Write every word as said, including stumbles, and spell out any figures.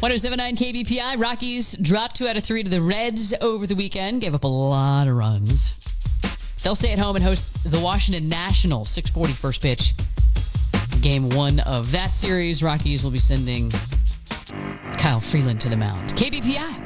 one oh seven point nine K B P I. Rockies dropped two out of three to the Reds over the weekend. Gave up a lot of runs. They'll stay at home and host the Washington Nationals. six forty first pitch. Game one of that series. Rockies will be sending Kyle Freeland to the mound. K B P I.